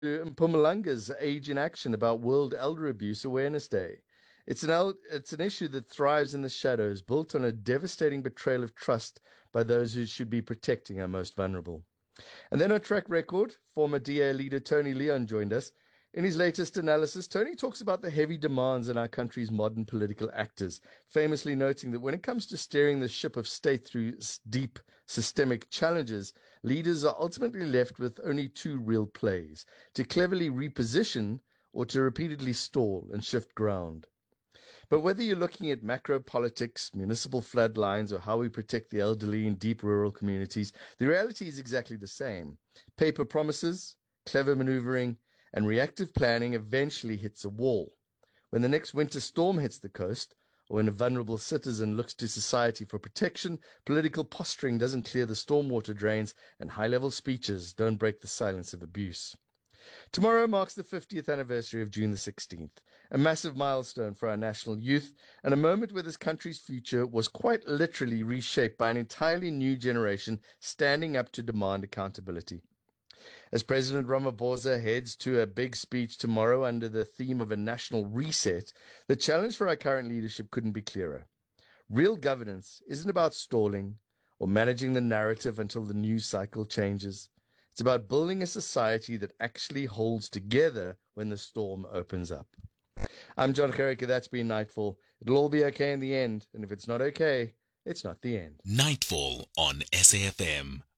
Mpumalanga's Age in Action about World Elder Abuse Awareness Day. It's an issue that thrives in the shadows, built on a devastating betrayal of trust by those who should be protecting our most vulnerable. And then on track record, former DA leader Tony Leon joined us. In his latest analysis, Tony talks about the heavy demands on our country's modern political actors, famously noting that when it comes to steering the ship of state through deep systemic challenges, leaders are ultimately left with only two real plays: to cleverly reposition or to repeatedly stall and shift ground. But whether you're looking at macro politics, municipal floodlines, or how we protect the elderly in deep rural communities, the reality is exactly the same. Paper promises, clever maneuvering, and reactive planning eventually hits a wall. When the next winter storm hits the coast, or when a vulnerable citizen looks to society for protection, political posturing doesn't clear the stormwater drains, and high level speeches don't break the silence of abuse. Tomorrow marks the 50th anniversary of June the 16th, a massive milestone for our national youth, and a moment where this country's future was quite literally reshaped by an entirely new generation standing up to demand accountability. As President Ramaphosa heads to a big speech tomorrow under the theme of a national reset, the challenge for our current leadership couldn't be clearer. Real governance isn't about stalling or managing the narrative until the news cycle changes. It's about building a society that actually holds together when the storm opens up. I'm John Kerrick. That's been Nightfall. It'll all be okay in the end. And if it's not okay, it's not the end. Nightfall on SAFM.